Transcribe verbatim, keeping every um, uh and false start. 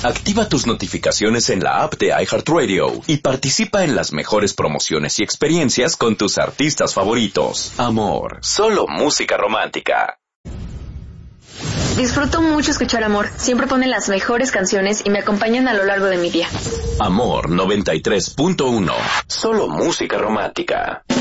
Activa tus notificaciones en la app de iHeartRadio y participa en las mejores promociones y experiencias con tus artistas favoritos. Amor, solo música romántica. Disfruto mucho escuchar Amor. Siempre ponen las mejores canciones y me acompañan a lo largo de mi día. Amor noventa y tres punto uno. Solo música romántica.